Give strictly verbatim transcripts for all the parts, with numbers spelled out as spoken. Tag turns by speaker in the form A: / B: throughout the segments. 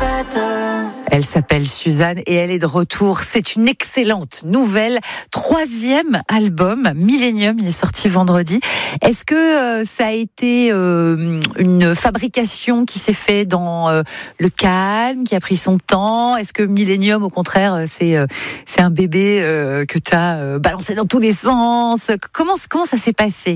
A: fête.
B: Elle s'appelle Suzanne et elle est de retour. C'est une excellente nouvelle. Troisième album, Millennium, il est sorti vendredi. Est-ce que euh, ça a été euh, une fabrication qui s'est faite dans euh, le calme, qui a pris son temps? Est-ce que Millennium, au contraire, c'est, euh, c'est un bébé euh, que tu as euh, balancé dans tous les sens? Comment, comment ça s'est passé?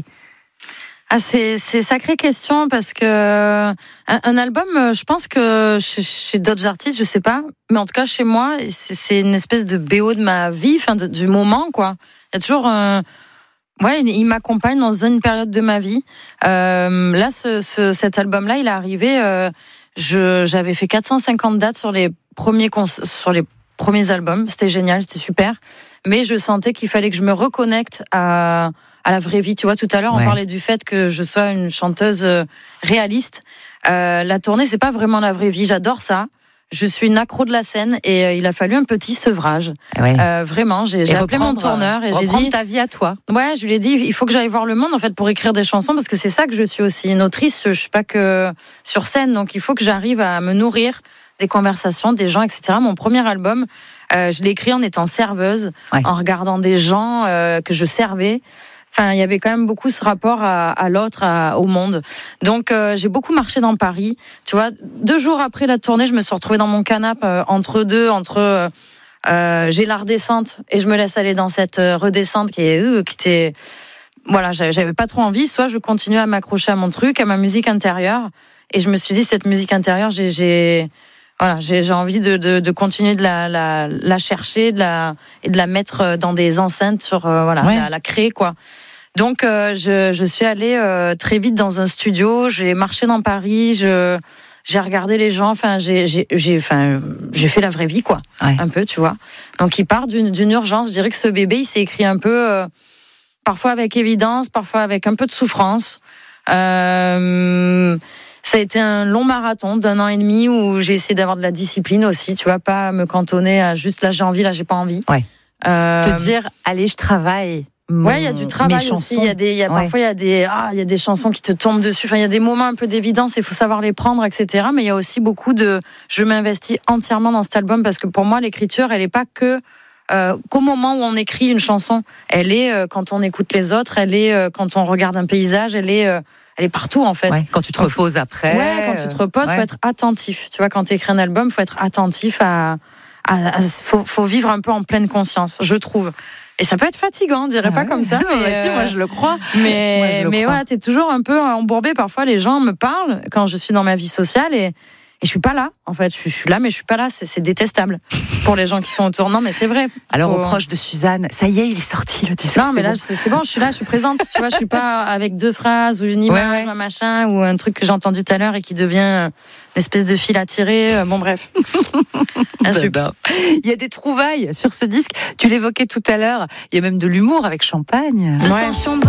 C: Ah, c'est, c'est sacrée question parce que un, un album, je pense que chez, chez d'autres artistes, je sais pas, mais en tout cas chez moi, c'est, c'est une espèce de B O de ma vie, enfin de, du moment quoi. Il y a toujours un, ouais, il m'accompagne dans une période de ma vie. Euh, là, ce, ce, cet album-là, il est arrivé. Euh, je, j'avais fait quatre cent cinquante dates sur les premiers cons- sur les premiers albums. C'était génial, c'était super. Mais je sentais qu'il fallait que je me reconnecte à à la vraie vie. Tu vois, tout à l'heure, ouais. on parlait du fait que je sois une chanteuse réaliste. Euh, la tournée, c'est pas vraiment la vraie vie. J'adore ça. Je suis une accro de la scène et euh, il a fallu un petit sevrage. Ouais. Euh, vraiment, j'ai, j'ai appelé mon tourneur et j'ai dit
B: ta vie à toi.
C: Ouais, je lui ai dit il faut que j'aille voir le monde en fait pour écrire des chansons parce que c'est ça que je suis aussi, une autrice. Je suis pas que sur scène, donc il faut que j'arrive à me nourrir des conversations, des gens, et cetera. Mon premier album, euh, je l'ai écrit en étant serveuse, ouais. en regardant des gens euh, que je servais. Enfin, il y avait quand même beaucoup ce rapport à, à l'autre, à, au monde. Donc, euh, j'ai beaucoup marché dans Paris. Tu vois, deux jours après la tournée, je me suis retrouvée dans mon canapé euh, entre deux, entre euh, euh, j'ai la redescente et je me laisse aller dans cette euh, redescente qui est, euh, qui était, voilà, j'avais pas trop envie. Soit je continuais à m'accrocher à mon truc, à ma musique intérieure, et je me suis dit cette musique intérieure, j'ai, j'ai Voilà, j'ai, j'ai envie de, de, de continuer de la, la, la chercher, de la, et de la mettre dans des enceintes sur, euh, voilà, ouais. la, la créer, quoi. Donc, euh, je, je suis allée euh, très vite dans un studio, j'ai marché dans Paris, je, j'ai regardé les gens, enfin, j'ai, j'ai, j'ai, enfin, j'ai fait la vraie vie, quoi. Ouais. Un peu, tu vois. Donc, il part d'une, d'une urgence. Je dirais que ce bébé, il s'est écrit un peu, euh, parfois avec évidence, parfois avec un peu de souffrance. Euh, Ça a été un long marathon d'un an et demi où j'ai essayé d'avoir de la discipline aussi, tu vois, pas me cantonner à juste là j'ai envie, là j'ai pas envie.
B: Ouais.
C: Euh...
B: Te dire, allez, je travaille. Mon...
C: Ouais, il y a du travail aussi. Il y a des, il y a ouais. parfois il y a des, ah, il y a des chansons qui te tombent dessus. Enfin, il y a des moments un peu d'évidence, il faut savoir les prendre, et cetera. Mais il y a aussi beaucoup de, je m'investis entièrement dans cet album parce que pour moi l'écriture, elle est pas que Euh, qu'au moment où on écrit une chanson, elle est euh, quand on écoute les autres, elle est euh, quand on regarde un paysage, elle est euh, elle est partout en fait.
B: Ouais, quand tu te donc, reposes après.
C: Ouais, quand tu te reposes, ouais. faut être attentif. Tu vois, quand tu écris un album, faut être attentif à, à, à faut, faut vivre un peu en pleine conscience, je trouve. Et ça peut être fatigant, on dirait ah pas ouais. comme ça.
B: Mais euh... si, moi je le crois.
C: Mais
B: moi, je le
C: mais
B: crois.
C: voilà, t'es toujours un peu embourbé. Parfois, les gens me parlent quand je suis dans ma vie sociale et Et je suis pas là, en fait. Je suis là, mais je suis pas là. C'est, c'est détestable pour les gens qui sont autour. Non, mais c'est vrai.
B: Alors,
C: Faut...
B: aux proches de Suzanne, ça y est, il est sorti le disque.
C: Non, mais là,
B: bon.
C: c'est, c'est bon. Je suis là, je suis présente. Tu vois, je suis pas avec deux phrases ou une image, ouais, ouais. un machin ou un truc que j'ai entendu tout à l'heure et qui devient une espèce de fil à tirer. Bon, bref.
B: Ah, super. Il y a des trouvailles sur ce disque. Tu l'évoquais tout à l'heure. Il y a même de l'humour avec Champagne.
C: Ouais.